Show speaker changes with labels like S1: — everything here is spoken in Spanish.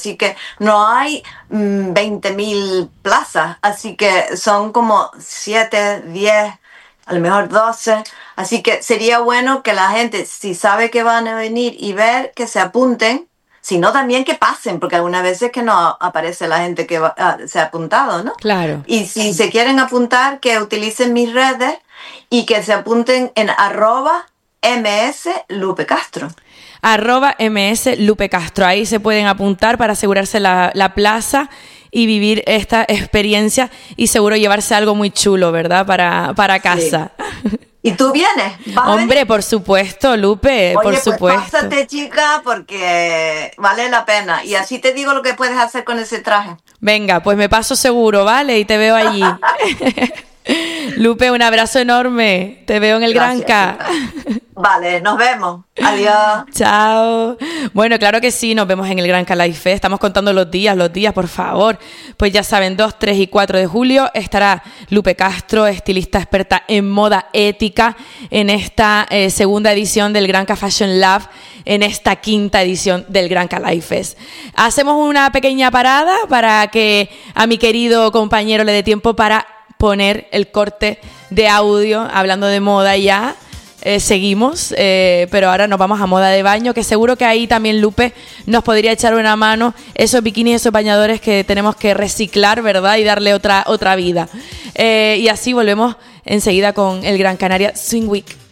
S1: así que no hay 20.000 plazas, así que son como 7, 10, a lo mejor 12, así que sería bueno que la gente, si sabe que van a venir y ver, que se apunten, sino también que pasen, porque algunas veces que no aparece la gente que se ha apuntado, ¿no?
S2: Claro.
S1: Y si se quieren apuntar, que utilicen mis redes y que se apunten en @MS Lupe Castro.
S2: @MS Lupe Castro. Ahí se pueden apuntar para asegurarse la plaza y vivir esta experiencia y seguro llevarse algo muy chulo, ¿verdad? Para casa.
S1: Sí. ¿Y tú vienes?
S2: Hombre, por supuesto, Lupe.
S1: Oye,
S2: por supuesto.
S1: Pues pásate, chica, porque vale la pena. Y así te digo lo que puedes hacer con ese traje.
S2: Venga, pues me paso seguro, ¿vale? Y te veo allí. Lupe, un abrazo enorme. Te veo en el Granca.
S1: Vale, nos vemos. Adiós.
S2: Chao. Bueno, claro que sí, nos vemos en el Granca Live Fest. Estamos contando los días, por favor. Pues ya saben, 2, 3 y 4 de julio estará Lupe Castro, estilista experta en moda ética, en esta segunda edición del Granca Fashion Lab, en esta quinta edición del Granca Live Fest. Hacemos una pequeña parada para que a mi querido compañero le dé tiempo para poner el corte de audio hablando de moda ya. Seguimos, pero ahora nos vamos a moda de baño, que seguro que ahí también Lupe nos podría echar una mano, esos bikinis, esos bañadores que tenemos que reciclar, ¿verdad? Y darle otra vida. Y así volvemos enseguida con el Gran Canaria Swing Week.